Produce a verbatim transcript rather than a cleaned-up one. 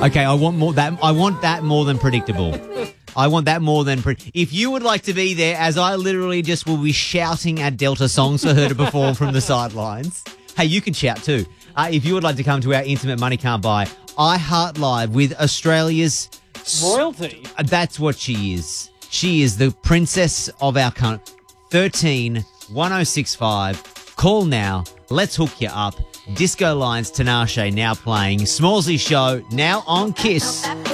Okay, I want more that. I want that more than predictable. I want that more than... Pre- if you would like to be there, as I literally just will be shouting at Delta songs for her to perform from the sidelines, hey, you can shout too. Uh, if you would like to come to our Intimate Money Can't Buy iHeart Live with Australia's... royalty. Uh, that's what she is. She is the princess of our country. thirteen one oh six five. Call now. Let's hook you up. Disco Lines Tinashe now playing. Smallsy Show now on Kiss.